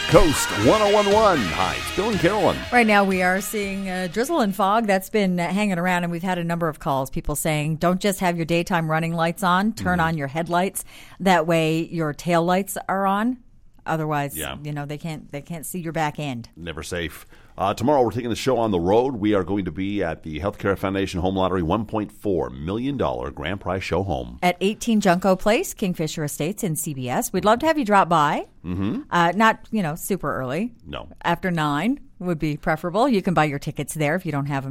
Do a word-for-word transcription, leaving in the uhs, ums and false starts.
Coast one oh one point one. Hi, it's Bill and Carolyn. Right now we are seeing uh, drizzle and fog that's been uh, hanging around, and we've had a number of calls, people saying don't just have your daytime running lights on, turn mm-hmm. on your headlights. That way your tail lights are on. Otherwise, yeah. you know, they can't they can't see your back end. Never safe. Uh, tomorrow we're taking the show on the road. We are going to be at the Healthcare Foundation Home Lottery one point four million dollars grand prize show home. At eighteen Junco Place, Kingfisher Estates in C B S. We'd love to have you drop by. Mm-hmm. Uh, not, you know, super early. No. After nine would be preferable. You can buy your tickets there if you don't have them